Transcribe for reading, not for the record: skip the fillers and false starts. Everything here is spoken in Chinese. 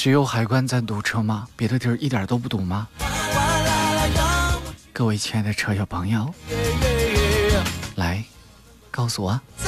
只有海关在堵车吗？别的地儿一点都不堵吗？各位亲爱的车友朋友，来告诉我。